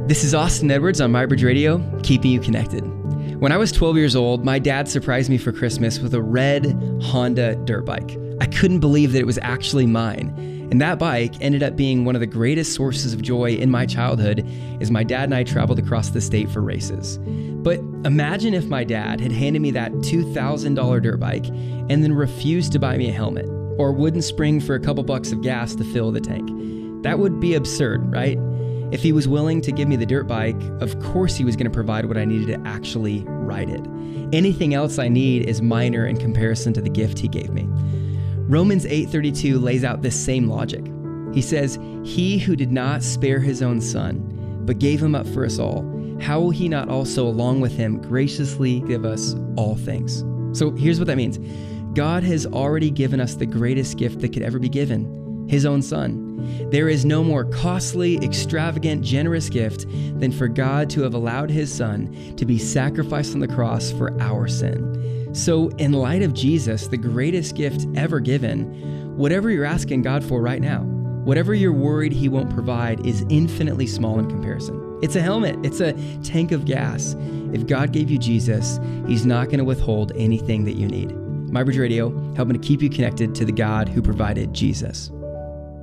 This is Austin Edwards on MyBridge Radio, keeping you connected. When I was 12 years old, my dad surprised me for Christmas with a red Honda dirt bike. I couldn't believe that it was actually mine. And that bike ended up being one of the greatest sources of joy in my childhood as my dad and I traveled across the state for races. But imagine if my dad had handed me that $2,000 dirt bike and then refused to buy me a helmet or wouldn't spring for a couple bucks of gas to fill the tank. That would be absurd, right? If he was willing to give me the dirt bike, of course he was going to provide what I needed to actually ride it. Anything else I need is minor in comparison to the gift he gave me. Romans 8:32 lays out this same logic. He says, "He who did not spare his own son, but gave him up for us all, how will he not also along with him graciously give us all things?" So here's what that means. God has already given us the greatest gift that could ever be given, his own son. There is no more costly, extravagant, generous gift than for God to have allowed his son to be sacrificed on the cross for our sin. So in light of Jesus, the greatest gift ever given, whatever you're asking God for right now, whatever you're worried he won't provide is infinitely small in comparison. It's a helmet. It's a tank of gas. If God gave you Jesus, he's not going to withhold anything that you need. MyBridge Radio, helping to keep you connected to the God who provided Jesus.